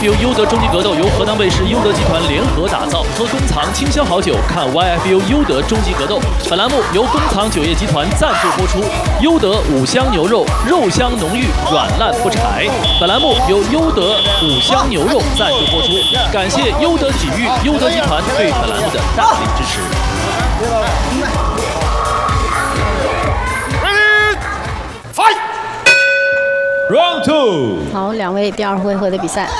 YFU 优德终极格斗由河南卫视优德集团联合打造，喝工厂清香好酒，看 YFU 优德终极格斗。本栏目由工厂酒业集团赞助播出。优德五香牛肉，肉香浓郁，软烂不柴。本栏目由优德五香牛肉赞助播出。感谢优德体育、优德集团对本栏目的大力支持。 Ready, fight! Round 2。 好，两位第二回合的比赛。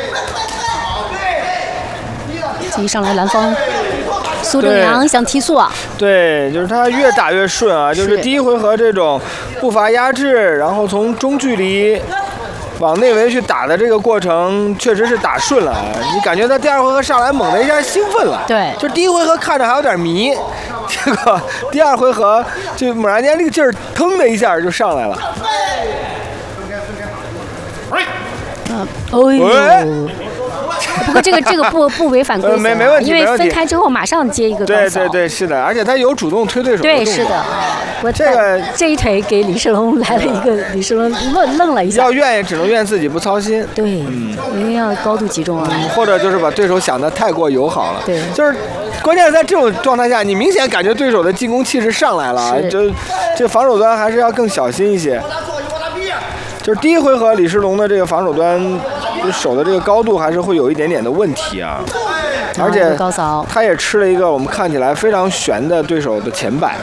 继续上来，蓝方苏正阳想提速啊。 对，就是他越打越顺啊，就是第一回合这种步伐压制，然后从中距离往内围去打的这个过程，确实是打顺了。你感觉他第二回合上来猛的一下兴奋了。 对， 就第一回合看着还有点迷，结果第二回合就猛然间那个劲儿，腾的一下就上来了。 哦呦！不过这个不违反规则， 没问题， 因为分开之后马上接一个高扫。 对，是的，而且他有主动推对手的动作。 对，是的。我这一腿给李世龙来了一个，李世龙愣了一下。 要怨也只能怨自己不操心。 对，因为要高度集中啊。 或者就是把对手想得太过友好了。 对， 就是关键是在这种状态下，你明显感觉对手的进攻气势上来了，这防守端还是要更小心一些。就是第一回合李世龙的这个防守端手的这个高度还是会有一点点的问题啊，而且他也吃了一个我们看起来非常悬的对手的前摆。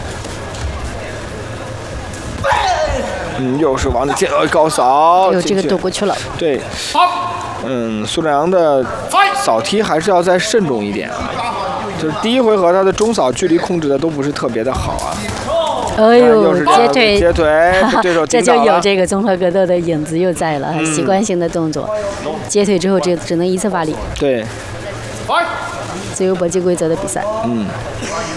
又是往里接高扫， 这个躲过去了。 对，苏正阳的扫踢还是要再慎重一点啊。就是第一回合他的中扫距离控制的都不是特别的好啊。 哎呦，接腿， 对手这就有这个综合格斗的影子又在了，习惯性的动作，接腿之后只能一次发力。 对， 自由搏击规则的比赛。